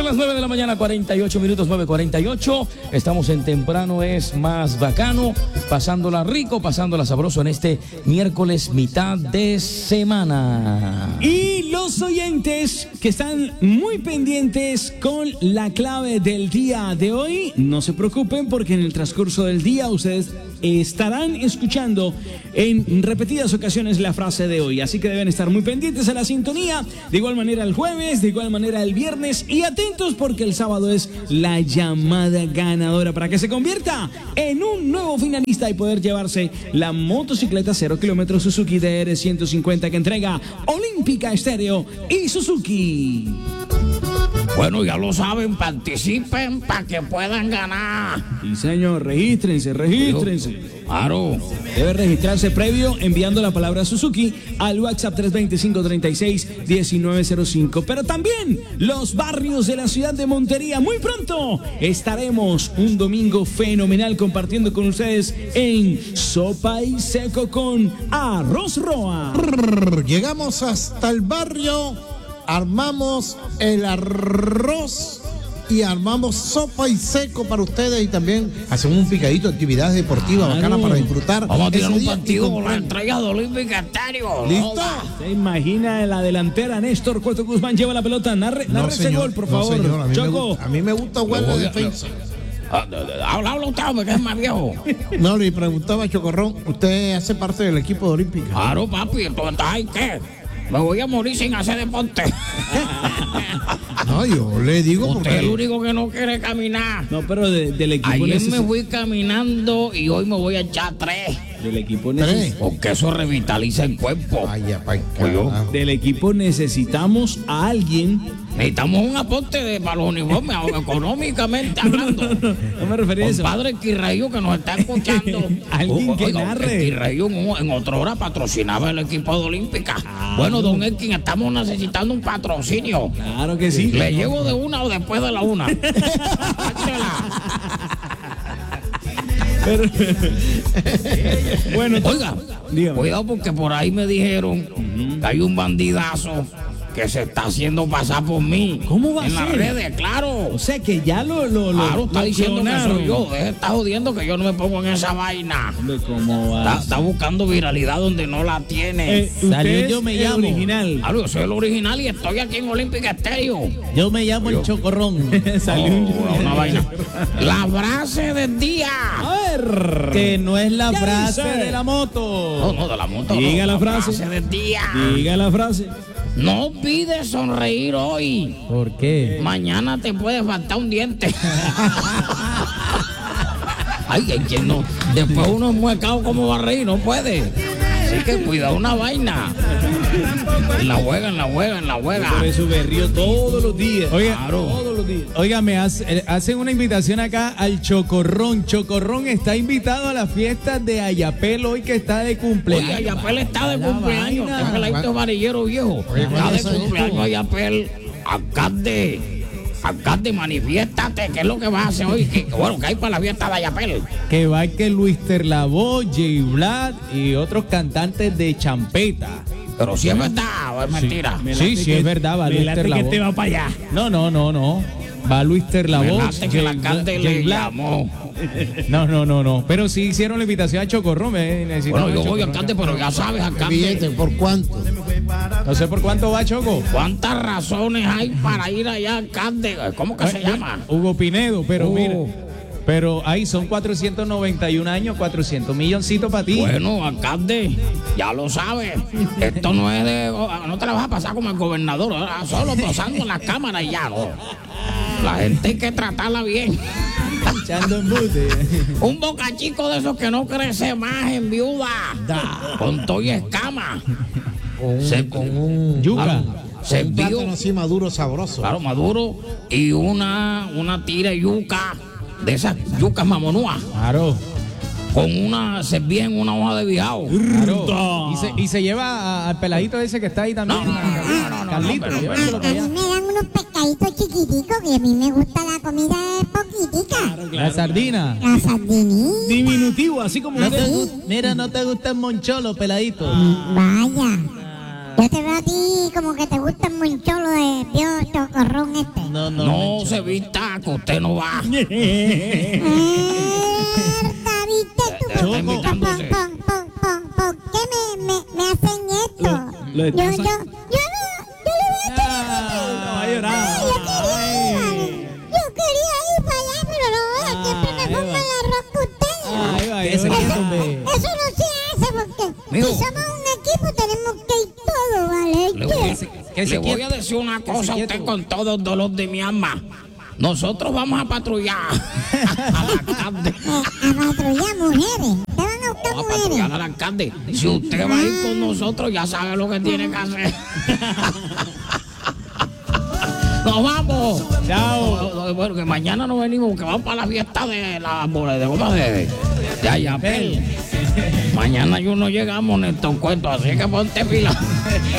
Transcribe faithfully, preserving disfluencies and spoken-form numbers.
las nueve de la mañana, cuarenta y ocho minutos, nueve cuarenta y ocho. Estamos en Temprano es Más Bacano, pasándola rico, pasándola sabroso en este miércoles mitad de semana. Y los oyentes que están muy pendientes con la clave del día de hoy, no se preocupen porque en el transcurso del día ustedes estarán escuchando en repetidas ocasiones la frase de hoy, así que deben estar muy pendientes a la sintonía, de igual manera el jueves, de igual manera el viernes, y atentos porque el sábado es la llamada ganadora para que se convierta en un nuevo finalista y poder llevarse la motocicleta cero kilómetros Suzuki D R ciento cincuenta que entrega Olímpica Estéreo y Suzuki. Bueno, ya lo saben, participen para que puedan ganar. Sí, señor, regístrense, regístrense. Claro. Debe registrarse previo enviando la palabra Suzuki al WhatsApp tres dos cinco, tres seis, uno nueve cero cinco. Pero también los barrios de la ciudad de Montería. Muy pronto estaremos un domingo fenomenal compartiendo con ustedes en Sopa y Seco con Arroz Roa. Llegamos hasta el barrio, armamos el arroz y armamos sopa y seco para ustedes y también hacemos un picadito de actividades deportivas claro. bacanas para disfrutar. Vamos a tirar un partido con la entrega de Olímpica Estéreo. ¿Listo? ¿Se imagina en la delantera? Néstor Cueto Guzmán lleva la pelota. Narre, No, narre ese señor, gol, por no, favor. señor, a mí me Choco. gusta- a mí me gusta jugar de defensa. Ah, de- de- Habla, habla usted, hombre, que es más viejo. No, le preguntaba a Chocorrón, ¿usted hace parte del equipo de Olímpica? Claro, papi, entonces, ¿ay qué? Me voy a morir sin hacer deporte. No, yo le digo Usted es el porque... único que no quiere caminar. No, pero de- del equipo Ayer neces- me fui caminando y hoy me voy a echar tres. del equipo Tres. neces- Porque eso revitaliza el cuerpo. Vaya, pa' Oye, carajo. del equipo necesitamos a alguien. Necesitamos un aporte de, para los uniformes, económicamente hablando. No me refería a eso. Compadre Quirrayo que nos está escuchando. Alguien que Oiga, narre. el Quirrayo en, en otra hora patrocinaba el equipo de Olímpica. Ah, Bueno, don Elkin, estamos necesitando un patrocinio. Claro que sí. ¿Le llevo de una o después de la una? Pero- bueno, Oiga, dígame. cuidado porque por ahí me dijeron que hay un bandidazo que se está haciendo pasar por mí. ¿Cómo va a En las ser? redes, claro. O sea que ya lo lo lo, Claro, está lo diciendo que clonaron. soy yo. Deje de estar jodiendo que yo no me pongo en esa vaina. Hombre, ¿cómo va? Está, está buscando viralidad donde no la tiene. Eh, usted Salió es Yo Me el Llamo. original. Claro, yo soy el original y estoy aquí en Olímpica Estéreo. Yo me llamo el Chocorrón. Salió un- Oh, una vaina. La frase del día. A ver. Que no es la Ya frase dice. de la moto. No, no, de la moto. Diga no, la frase. del día. Diga la frase. No olvides sonreír hoy. ¿Por qué? Mañana te puede faltar un diente. Ay, hay quien no. Después uno es muecado como va a reír, no puede. Así que cuidado una vaina. En la juega, en la juega, en la juega. Por eso me río todos los días. Oiga, Claro. Todos los días. Oiga, me hace- eh, hacen una invitación acá al Chocorrón. Chocorrón está invitado a la fiesta de Ayapel hoy que está de cumpleaños. Oye, Ayapel está de La cumpleaños. vaina. Es peladito varillero viejo. Oye, Está ¿cuándo de es eso? cumpleaños Ayapel. Alcalde. Alcalde, manifiéstate. ¿Qué es lo que vas a hacer hoy? ¿Qué- bueno, ¿qué hay para la fiesta de Ayapel? Que va que Luis Terlavoz, Jay Vlad y otros cantantes de champeta. Pero si es verdad o es mentira. Me Sí, late sí, que- es verdad, va me Luis late que Terlavoz. te va para allá. No, no, no, no. Va Luis Me Terlavoz. late que el Jay alcalde Vlad- le Jay Vlad. llamó. No, no, no, no. Pero sí hicieron la invitación a Chocorrón. eh, necesitamos Bueno, yo a voy, Chocorrón. alcalde, pero ya sabes, Billete, alcalde, ¿por cuánto? No sé por cuánto va Choco. ¿cuántas razones hay para ir allá, alcalde? ¿Cómo que se Eh, llama? Hugo Pinedo, pero Oh. mira. Pero ahí son cuatrocientos noventa y un años, cuatrocientos milloncitos para ti. Bueno, alcalde, ya lo sabes. Esto no es de. No te la vas a pasar como el gobernador, ¿verdad? Solo posando en la cámara y ya, no. La gente hay que tratarla bien. Echando embute. Un bocachico de esos que no crece más en viuda. Con todo y escama. Con un, Se- con un, Yuca. Se un vio. plátano así maduro, sabroso. Claro, maduro. Y una, una tira de yuca. De esas yucas mamonúas. Claro. Con una. Se bien una hoja de bijao. Claro. Y se, y se lleva a- al peladito ese que está ahí también. No, no, no, no, no, no, Carlito, no, pero- llévenselo A para mí allá. me dan unos pescaditos chiquiticos que a mí me gusta la comida poquitica. La sardina. La sardinita. Diminutivo, así como No te usted. gu- mira, no te gusta el moncholo, peladito. Vaya. Yo te veo a ti como que te gusta el moncholo de Dios Chocorrón este. No, no. No se vista, que usted no va. Erta, ¿viste tú? Te está ¿Por, invitándose. por, por, por, por qué me, me, me hacen esto? Lo- lo de yo, yo, Tarzán. yo no, yo le voy a echar No, va a llorar. Ay, yo quería ir, yo quería ir para allá, pero no, siempre me Ay, pongo va. el arroz con ustedes. Ay, va, Quédese yo- quieto, hombre. Eso no se hace porque Mijo. si somos un equipo tenemos que ir todos, ¿vale? Le ¿Qué? voy, que se le voy quieto. a decir una Que se cosa a usted quieto. con todo el dolor de mi alma. Nosotros vamos a patrullar al alcalde. A, a patrullar mujeres. Te van a buscar Vamos a mujeres. patrullar al alcalde. Si usted va a ir con nosotros, ya sabe lo que tiene que hacer. ¡Nos vamos! Chao. Bueno, que mañana no venimos, que vamos para la fiesta de la bola de goma de, de Ayapel. Mañana yo no llegamos en estos cuentos, así que ponte pila.